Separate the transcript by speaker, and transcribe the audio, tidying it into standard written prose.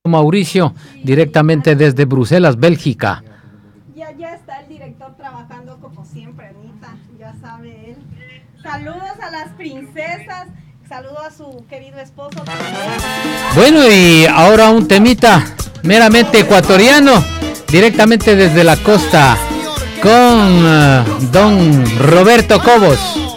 Speaker 1: Mauricio, directamente desde Bruselas, Bélgica.
Speaker 2: Ya está el director trabajando como siempre, Anita, ya sabe él. Saludos a las princesas, saludos a su querido esposo también.
Speaker 1: Bueno, y ahora un temita meramente ecuatoriano, directamente desde la costa, con don Roberto Cobos.